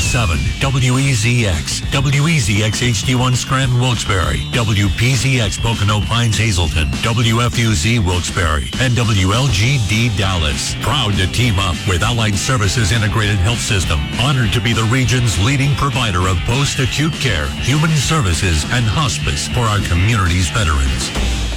104.7 WEZX, WEZX HD1 Scranton Wilkes-Barre, WPZX Pocono Pines Hazleton, WFUZ Wilkes-Barre, and WLGD Dallas. Proud to team up with Allied Services Integrated Health System. Honored to be the region's leading provider of post-acute care, human services, and hospice for our community's veterans.